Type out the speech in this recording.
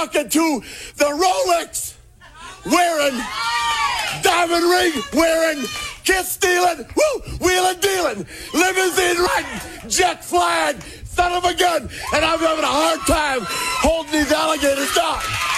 talking to the Rolex wearing, diamond ring wearing, kiss stealing, wheeling dealing, limousine riding, jet flying, son of a gun, and I'm having a hard time holding these alligators down.